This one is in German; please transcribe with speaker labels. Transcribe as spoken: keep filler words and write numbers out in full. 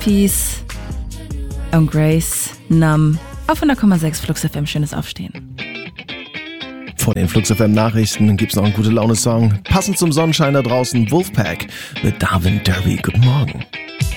Speaker 1: Peace und Grace, Numb auf hundert Komma sechs Flux F M. Schönes Aufstehen.
Speaker 2: Vor den Flux F M Nachrichten gibt's noch einen gute Laune Song. Passend zum Sonnenschein da draußen, Wolfpack mit Darwin Derby. Guten Morgen.